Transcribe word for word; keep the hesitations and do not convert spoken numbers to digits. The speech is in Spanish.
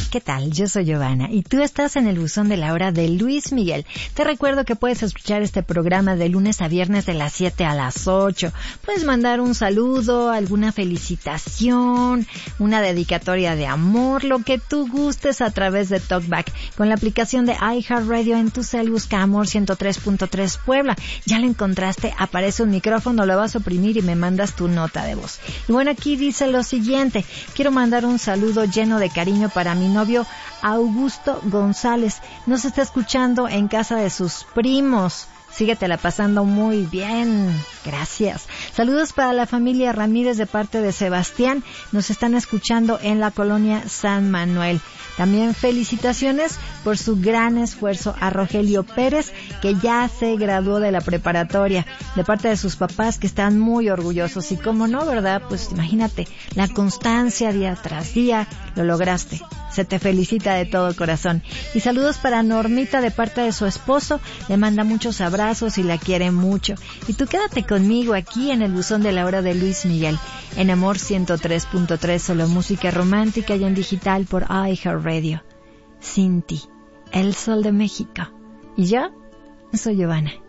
¿Qué tal? Yo soy Giovanna y tú estás en el buzón de la hora de Luis Miguel. Te recuerdo que puedes escuchar este programa de lunes a viernes de las siete a las ocho. Puedes mandar un saludo, alguna felicitación, una dedicatoria de amor, lo que tú gustes a través de TalkBack. Con la aplicación de iHeartRadio en tu cel busca Amor ciento tres punto tres Puebla. Ya lo encontraste, aparece un micrófono, lo vas a oprimir y me mandas tu nota de voz. Y bueno, aquí dice lo siguiente: quiero mandar un saludo lleno de cariño para mi novio Augusto González. Nos está escuchando en casa de sus primos. Síguetela pasando muy bien. Gracias. Saludos para la familia Ramírez de parte de Sebastián. Nos están escuchando en la colonia San Manuel. También felicitaciones por su gran esfuerzo a Rogelio Pérez, que ya se graduó de la preparatoria, de parte de sus papás, que están muy orgullosos. Y cómo no, ¿verdad? Pues imagínate, la constancia día tras día, lo lograste. Se te felicita de todo corazón. Y saludos para Normita de parte de su esposo. Le manda muchos abrazos y la quiere mucho. Y tú quédate conmigo aquí en el buzón de la hora de Luis Miguel. En Amor ciento tres punto tres, solo música romántica y en digital por iHeartRadio. Sin ti, el sol de México. Y yo soy Giovanna.